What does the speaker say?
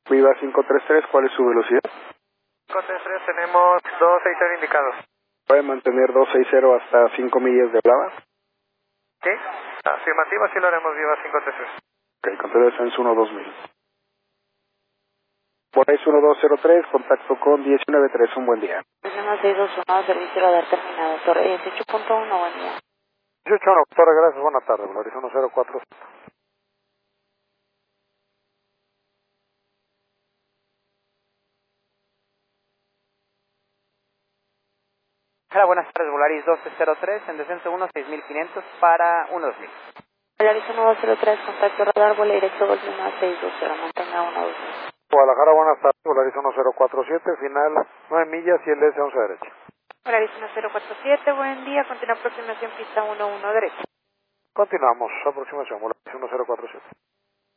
Viva 533, ¿cuál es su velocidad? 533 tenemos 260 indicados. Puede mantener 260 hasta 5 millas de blava. ¿Sí? Afirmativo, así lo haremos, Viva 533. Ok, control de descenso 12000. Boris 1203, contacto con 193, un buen día. Tenemos 621, servicio radar terminado. Torre 18.1, buen día. 18, doctora, gracias, buena tarde, Boris 104. Hola, buenas tardes, Volaris 1203, en descenso 16500 para 12000. Volaris 1203, contacto radar, vuelo directo 21620, mantenga 120. Guadalajara, buenas tardes, Volaris 1047, final 9 millas y el S11 derecha. Volaris 1047, buen día, continúa aproximación pista 11 derecha. Continuamos, aproximación, Volaris 1047.